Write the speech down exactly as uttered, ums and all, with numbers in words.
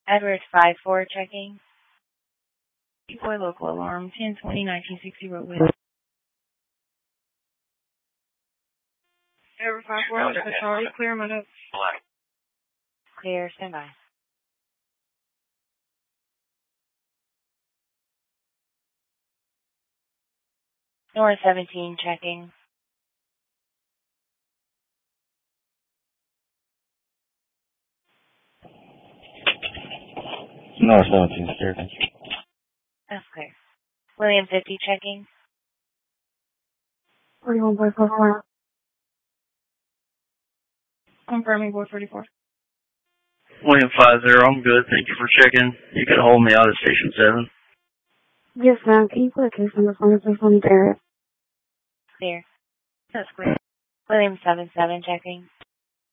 Edward five four checking. Deploy local alarm, ten twenty nineteen sixty roadway. Edward five four, Oscar Charlie, clear my notes. Clear, stand by. North seventeen checking. North seventeen, clear, thank you. That's clear. William fifty checking. forty-one point four four. Confirming board thirty-four. William five zero, I'm good. Thank you for checking. You can hold me out at station seven. Yes, ma'am. Can you put a case number for me, please, on the area? Clear. That's clear. William seven seven checking.